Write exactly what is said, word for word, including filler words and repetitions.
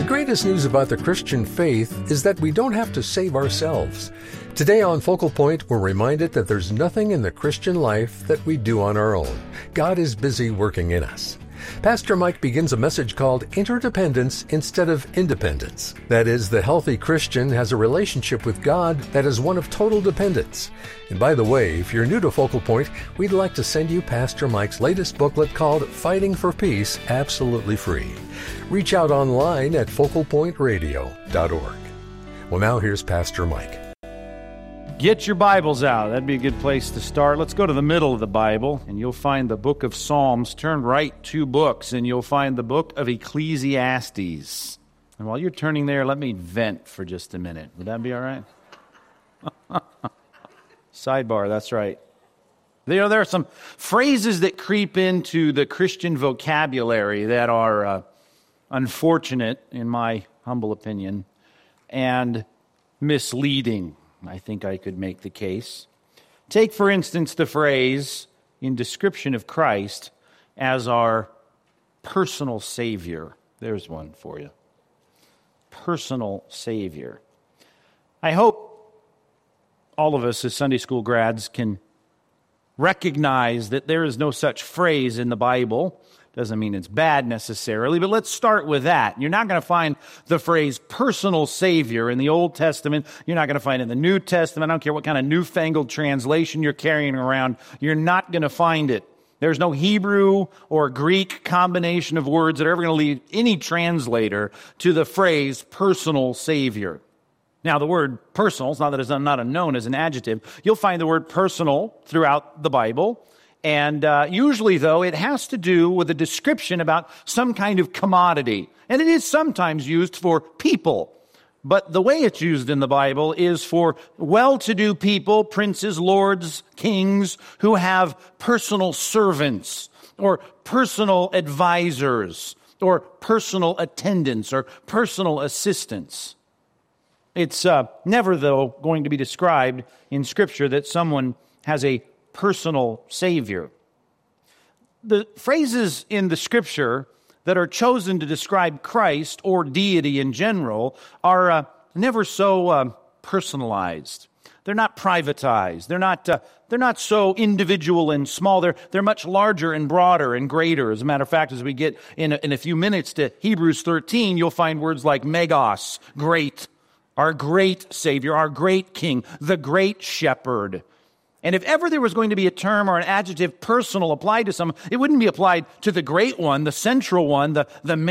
greatest news about the Christian faith is that we don't have to save ourselves. Today on Focal Point, we're reminded that there's nothing in the Christian life that we do on our own. God is busy working in us. Pastor Mike begins a message called Interdependence Instead of Independence. That is, the healthy Christian has a relationship with God that is one of total dependence. And by the way, if you're new to Focal Point, we'd like to send you Pastor Mike's latest booklet called Fighting for Peace, absolutely free. Reach out online at focal point radio dot org. Well, now here's Pastor Mike. Get your Bibles out. That'd be a good place to start. Let's go to the middle of the Bible, and you'll find the book of Psalms. Turn right two books, and you'll find the book of Ecclesiastes. And while you're turning there, let me vent for just a minute. Would that be all right? Sidebar, that's right. You know, there are some phrases that creep into the Christian vocabulary that are uh, unfortunate, in my humble opinion, and misleading. I think I could make the case. Take, for instance, the phrase in description of Christ as our personal Savior. There's one for you. Personal Savior. I hope all of us as Sunday school grads can recognize that there is no such phrase in the Bible. Doesn't mean it's bad necessarily, but let's start with that. You're not going to find the phrase personal Savior in the Old Testament. You're not going to find it in the New Testament. I don't care what kind of newfangled translation you're carrying around. You're not going to find it. There's no Hebrew or Greek combination of words that are ever going to lead any translator to the phrase personal Savior. Now, the word personal, it's not that it's not known as an adjective. You'll find the word personal throughout the Bible. And uh, usually, though, it has to do with a description about some kind of commodity. And it is sometimes used for people. But the way it's used in the Bible is for well-to-do people, princes, lords, kings, who have personal servants or personal advisors or personal attendants or personal assistants. It's uh, never, though, going to be described in Scripture that someone has a personal Savior. The phrases in the Scripture that are chosen to describe Christ or deity in general are uh, never so uh, personalized. They're not privatized. They're not. Uh, they're not so individual and small. They're they're much larger and broader and greater. As a matter of fact, as we get in a, in a few minutes to Hebrews thirteen, you'll find words like megos, great, our great Savior, our great King, the great Shepherd. And if ever there was going to be a term or an adjective personal applied to someone, it wouldn't be applied to the great one, the central one, the, the